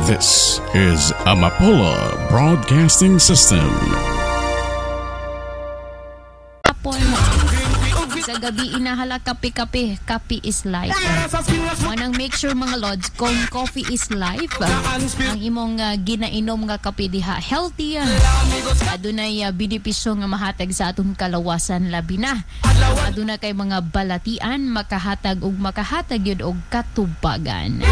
This is Amapola Broadcasting System. Sa gabi inahala kape-kape, kape is life. Manang make sure mga lods kung coffee is life, ang imong ginainom nga kape diha healthy yan. Adunay benepisyo nga mahatag sa atong kalawasan labi na. Aduna kay mga balatian makahatag yun og katubagan.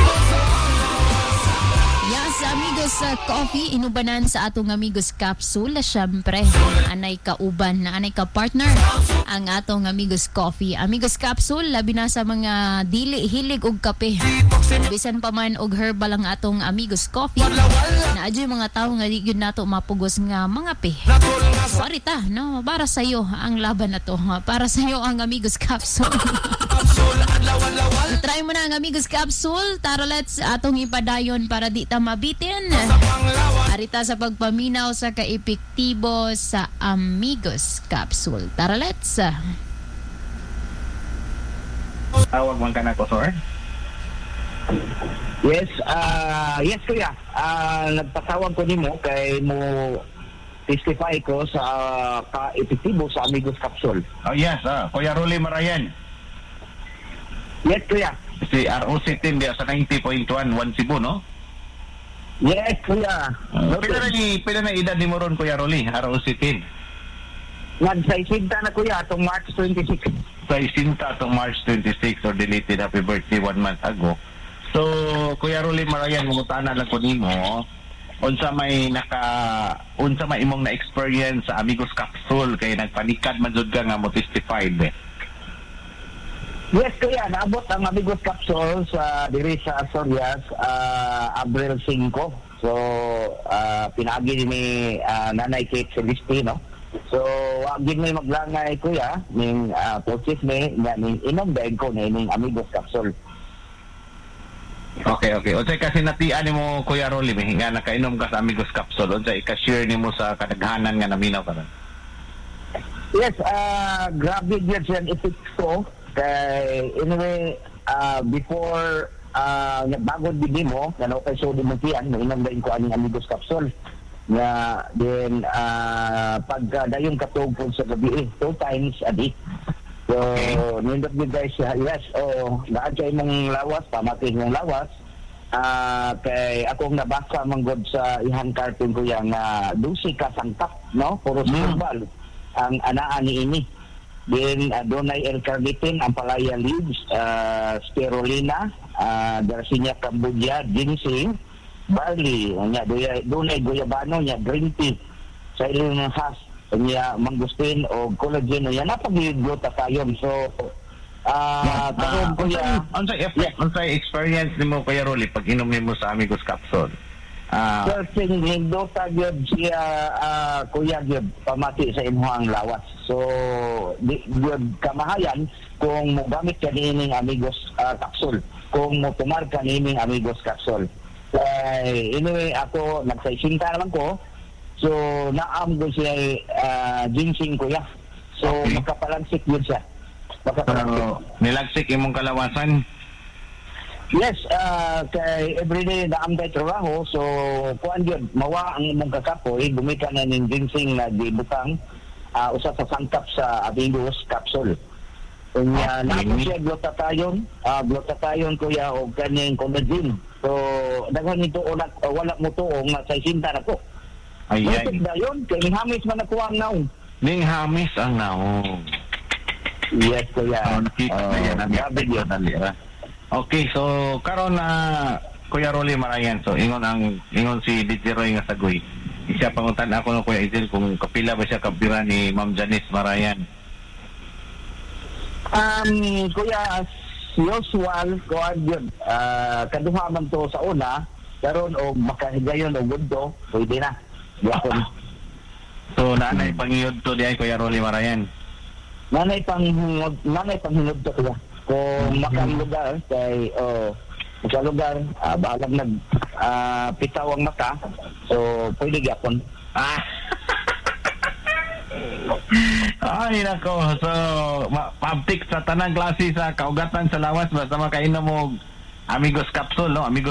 Yes, amigos coffee, inubanan sa atong amigos capsule. Syempre, anay kauban na anay ka partner ang atong amigos coffee. Amigos capsule, labi na sa mga dili hilig og kape. Bisan pa man og herbal ang atong amigos coffee. Na adyo mga tao nga di gyud nato mapugos nga mga pe. Sorry ta, no, para sa iyo ang laban na to. Para sa iyo ang amigos capsule. Try mo na ang amigos capsule. Tara, let's atong ipadayon para di ta mabitin. Arita sa pagpaminaw sa kaepektibo sa amigos capsule. Tara, let's. Tawag man ka na ko, sir? Yes, yes kuya. Nagpatawag ko nimo kay mo testify ko sa ka-epektibo sa amigos capsule. Oh yes, Kuya Rolly Marayan. Yes kuya. Si ROC team dia sa 90.1 Cebu, no? Yes kuya. Pila na edad ni mo ron, Kuya Rolly, ROC team? Nagsaisinta na kuya atong March 26. Sa isinta itong March 26 or deleted happy birthday 1 month ago. So, Kuya Rolly Marayan, mungutana lang ko nimo, unsa may imong na-experience sa amigos capsule kay nagpanikad man jud ka nga mo testified. Yes kuya, naabot ang amigos capsule sa diri sa Asturias Abril 5. So, pinagi ni Nanay Kate Celestino. So, wag gid may maglangay kuya ning purchase ni inom daig ko ning amigos capsule. Okay. Unsay kasi natian nimo, Kuya Rolly, nga nakainom ka sa amigos capsule, unsay i-share nimo sa kadaghanan nga naminaw ka ron? Yes, grabe gyud siya effect ko. Kay anyway, before nagbagod gid mo, kano kay so di mo tiyan, inom daig ko aning amigos capsule. Nga then pag dayon katog sa gabi 2 times a day. So, nindot mo guys, yes, naadya mong lawas, pamatin mong lawas. Kay akong nabasa manggod sa ihang cartoon ko yang 12 ka sangkap, no? Puro herbal ang anaan ni ini. Then, donay L-carnitine, ampalaya leaves, spirulina, Garcinia cambogia, ginseng, barley, donay guyabano, green tea, sa ilang has, mangustin o collagen, napag-glutatayon. So, karon kuya, unsay experience nimo, Kuya Rolly, pag inom nimo sa amigos capsule? Searching hindota gyud siya kuya gyud pamati sa imong lawas. So gyud kamahayan kung mogamit ka nining amigos capsule, kung mo tumar ka nining amigos capsule. Anyway, ako nagsaisinta naman ko. So naam ko siya ginseng kuya. So makapalansik yun siya. Nilagsik imong kalawasan? Yes, kay everyday naamday trabaho, so kuan yun, mawa ang imong kakapoy, gumita na ng ginseng na gibutang usa sa sangkap sa amigos capsule. Kanya napo siya glutatayon kuya o kaning collagen. So daghan nito wala mo to nga sa isinta na ko. Ayan. Dayon kay hamis man nakuha ang naong. Ning hamis ang naong. Yes kuya. Okay, so karon na Kuya Rolly Marayan, so ingon si DJ Roy nga sagoy. Siya pangutan ako ng Kuya Idil kung kapila ba siya kapira ni Ma'am Janice Marayan. Kuya, usual ko yun. Kaduha man to sa una, karon o makahigayon o gundo, pwede na. Yakon. So nanay pangiyod to di ay Kuya Rolly Marayan. Nanay panghingod to kuya. Kung makalugar kay makalugar bahalag pitaw ang mata, so pwede gyapon. Ay nako, so pabtik sa tanang klase sa kaugatan sa lawas basta makainom mo amigos capsule, no? Amigos